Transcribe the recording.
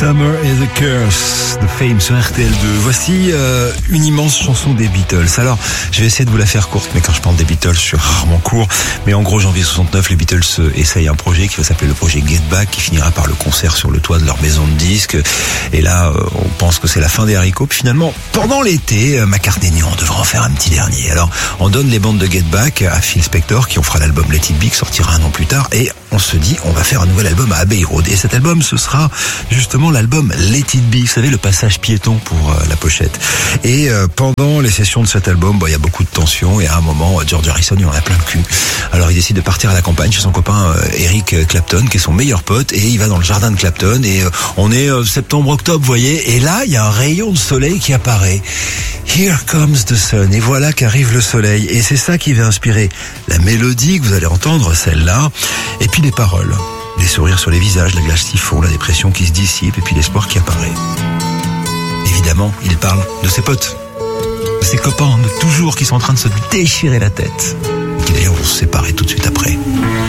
Summer is a Curse de Fame sur RTL2. Voici une immense chanson des Beatles. Alors, je vais essayer de vous la faire courte, mais quand je parle des Beatles, je suis rarement court. Mais en gros, janvier 69, les Beatles essayent un projet qui va s'appeler le projet Get Back, qui finira par le concert sur le toit de leur maison de disques. Et là, on pense que c'est la fin des haricots. Puis finalement, pendant l'été, McCartney dit on devrait en faire un petit dernier. Alors, on donne les bandes de Get Back à Phil Spector, qui en fera l'album Let It Be, qui sortira un an plus tard. Et on se dit, on va faire un nouvel album à Abbey Road. Et cet album, ce sera justement l'album Let It Be. Vous savez, le passage piéton pour la pochette. Et pendant les sessions de cet album, il y a beaucoup de tensions. Et à un moment, George Harrison, il en a plein le cul. Alors il décide de partir à la campagne chez son copain Eric Clapton, qui est son meilleur pote. Et il va dans le jardin de Clapton. Et on est septembre-octobre, vous voyez. Et là, il y a un rayon de soleil qui apparaît. Here comes the sun. Et voilà qu'arrive le soleil. Et c'est ça qui va inspirer la mélodie que vous allez entendre, celle-là. Et puis les paroles. Des sourires sur les visages, la glace s'y fond, la dépression qui se dissipe et puis l'espoir qui apparaît. Évidemment, il parle de ses potes, de ses copains, de toujours qui sont en train de se déchirer la tête. Qui d'ailleurs vont se séparer tout de suite après.